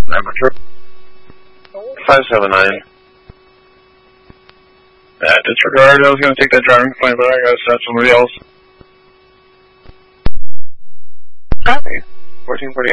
Number 579. Disregard, I was going to take that driving complaint, but I got to send somebody else. Copy. 1448.